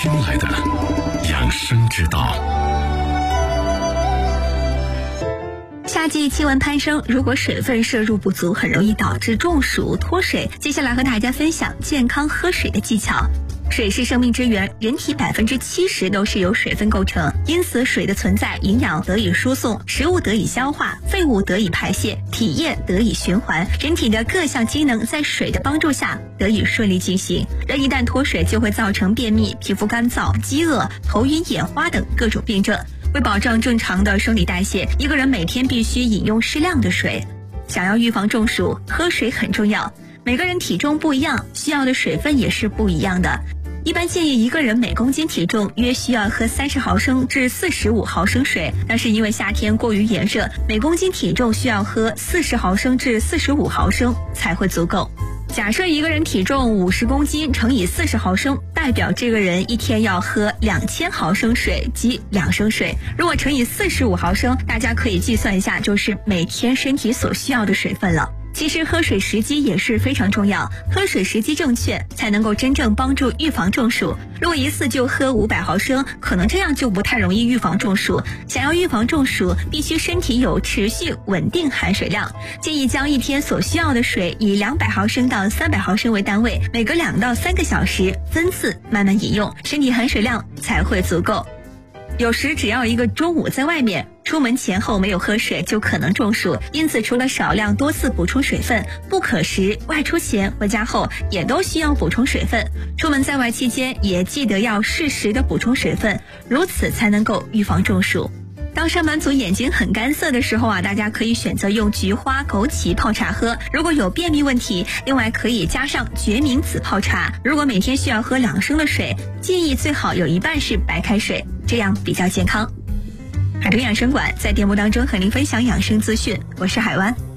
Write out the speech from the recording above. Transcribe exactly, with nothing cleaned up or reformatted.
听来的养生之道。 夏季气温攀升，如果水分摄入不足，很容易导致中暑、脱水。接下来和大家分享健康喝水的技巧。水是生命之源，人体百分之七十都是由水分构成，因此水的存在，营养得以输送，食物得以消化，废物得以排泄，体液得以循环，人体的各项机能在水的帮助下得以顺利进行。人一旦脱水，就会造成便秘、皮肤干燥、饥饿、头晕眼花等各种病症。为保证正常的生理代谢，一个人每天必须饮用适量的水。想要预防中暑，喝水很重要。每个人体重不一样，需要的水分也是不一样的。一般建议一个人每公斤体重约需要喝三十毫升至四十五毫升水，但是因为夏天过于炎热，每公斤体重需要喝四十毫升至四十五毫升才会足够。假设一个人体重五十公斤乘以四十毫升，代表这个人一天要喝两千毫升水，即两升水。如果乘以四十五毫升，大家可以计算一下，就是每天身体所需要的水分了。其实喝水时机也是非常重要，喝水时机正确才能够真正帮助预防中暑。如果一次就喝五百毫升，可能这样就不太容易预防中暑。想要预防中暑，必须身体有持续稳定含水量。建议将一天所需要的水以两百毫升到三百毫升为单位，每隔两到三个小时分次慢慢饮用，身体含水量才会足够。有时只要一个中午在外面，出门前后没有喝水就可能中暑，因此除了少量多次补充水分，不可时外出前回家后也都需要补充水分。出门在外期间也记得要适时的补充水分，如此才能够预防中暑。当上班族眼睛很干涩的时候啊，大家可以选择用菊花、枸杞泡茶喝。如果有便秘问题，另外可以加上决明子泡茶。如果每天需要喝两升的水，建议最好有一半是白开水，这样比较健康。海豚养生馆在节目当中和您分享养生资讯，我是海湾。